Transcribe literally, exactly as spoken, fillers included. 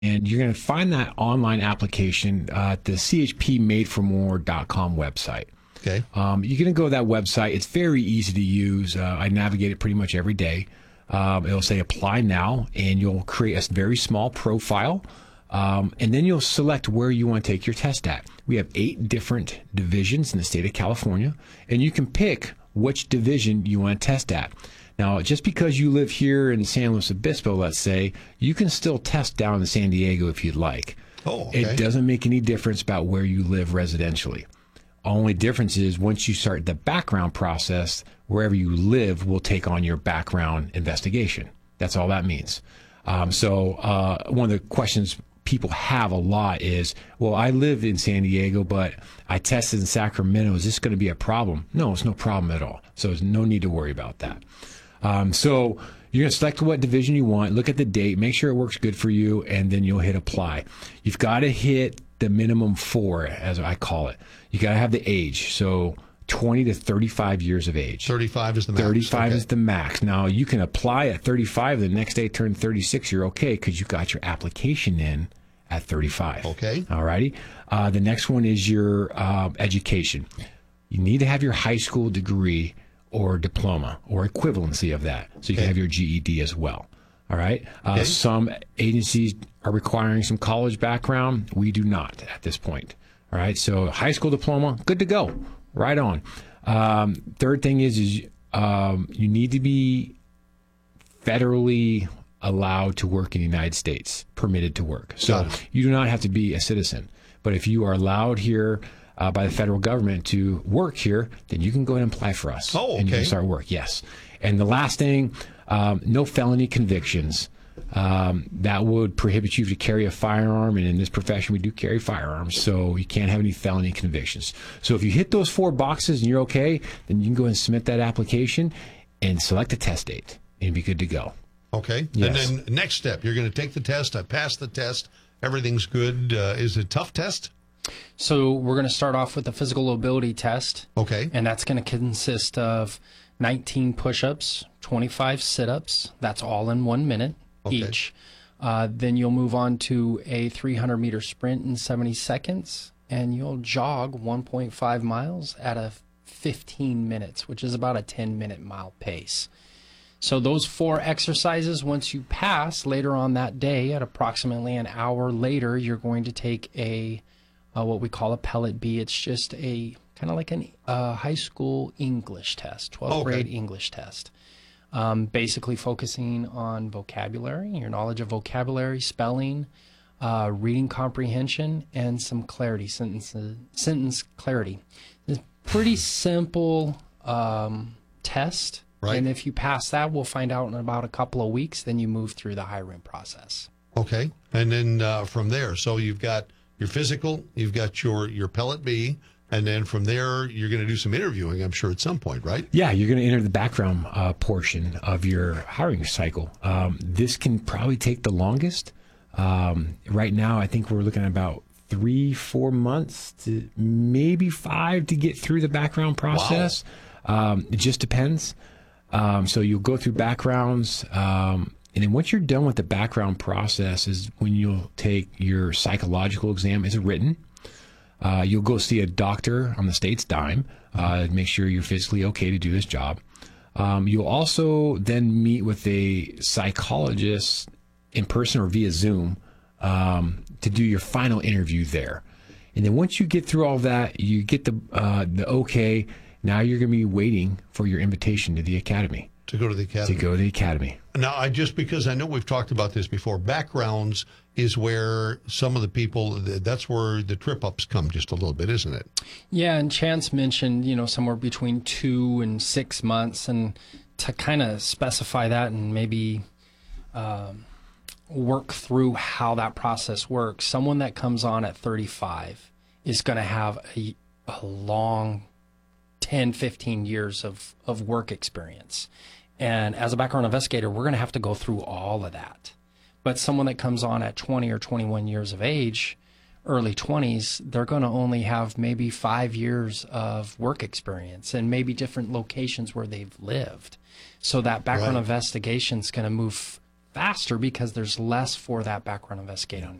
And you're going to find that online application uh, at the C H P made for more dot com website. Okay. Um, you're going to go to that website. It's very easy to use. Uh, I navigate it pretty much every day. Um, it'll say apply now, and you'll create a very small profile. Um, and then you'll select where you want to take your test at. We have eight different divisions in the state of California, and you can pick which division you want to test at. Now, just because you live here in San Luis Obispo, let's say, you can still test down in San Diego if you'd like. Oh, okay. It doesn't make any difference about where you live residentially. Only difference is once you start the background process, wherever you live will take on your background investigation. That's all that means. Um, so uh, one of the questions people have a lot is, well, I live in San Diego, but I tested in Sacramento. Is this going to be a problem? No, it's no problem at all. So there's no need to worry about that. Um, so you're going to select what division you want, look at the date, make sure it works good for you, and then you'll hit apply. You've got to hit the minimum four, as I call it. You got to have the age. So twenty to thirty-five years of age. thirty-five is the max. thirty-five okay. is the max. Now, you can apply at thirty-five. The next day, turn thirty-six. You're okay because you got your application in at thirty-five. Okay. All righty. Uh, the next one is your uh, education. You need to have your high school degree or diploma or equivalency of that. So you Okay. can have your G E D as well. All right. Uh, Okay. Some agencies are requiring some college background. We do not at this point. All right. So high school diploma, good to go. Right on. Um, third thing is, is um, you need to be federally allowed to work in the United States, permitted to work. So Got it. you do not have to be a citizen. But if you are allowed here uh, by the federal government to work here, then you can go ahead and apply for us. Oh, And you okay. can start work, yes. And the last thing, um, no felony convictions. Um, that would prohibit you to carry a firearm, and in this profession we do carry firearms, so you can't have any felony convictions. So if you hit those four boxes and you're okay, then you can go ahead and submit that application and select a test date, and you'll be good to go. Okay. Yes. And then next step, you're going to take the test. I passed the test. Everything's good. Uh, is it a tough test? So we're going to start off with the physical ability test. Okay. And that's going to consist of nineteen push-ups, twenty-five sit-ups. That's all in one minute Okay. each. Uh, then you'll move on to a three hundred meter sprint in seventy seconds, and you'll jog one point five miles at a fifteen minutes, which is about a ten minute mile pace. So those four exercises, once you pass later on that day, at approximately an hour later, you're going to take a uh, what we call a Pellet B. It's just a kind of like a uh, high school English test, twelfth Okay. grade English test. Um, basically focusing on vocabulary, your knowledge of vocabulary, spelling, uh, reading comprehension, and some clarity, sentence, sentence clarity. It's a pretty simple um, test. Right. And if you pass that, we'll find out in about a couple of weeks. Then you move through the hiring process. Okay. And then uh, from there, so you've got your physical, you've got your, your Pellet B, and then from there, you're going to do some interviewing, I'm sure, at some point, right? Yeah, you're going to enter the background uh, portion of your hiring cycle. Um, this can probably take the longest. Um, right now, I think we're looking at about three, four months to maybe five to get through the background process. Um, it just depends. Um, so you'll go through backgrounds, um, and then once you're done with the background process is when you'll take your psychological exam. It's written. Uh, you'll go see a doctor on the state's dime, uh, make sure you're physically okay to do this job. Um, you'll also then meet with a psychologist in person or via Zoom um, to do your final interview there. And then once you get through all that, you get the uh, the okay. Now you're going to be waiting for your invitation to the academy. To go to the academy. To go to the academy. Now, I just because I know we've talked about this before, backgrounds is where some of the people, that's where the trip ups come just a little bit, isn't it? Yeah, and Chance mentioned, you know, somewhere between two and six months. And to kind of specify that and maybe um, work through how that process works, someone that comes on at thirty-five is going to have a, a long ten, fifteen years of, of work experience. And as a background investigator, we're going to have to go through all of that. But someone that comes on at twenty or twenty-one years of age, early twenties, they're going to only have maybe five years of work experience and maybe different locations where they've lived. So that background Right. investigation is going to move faster because there's less for that background investigation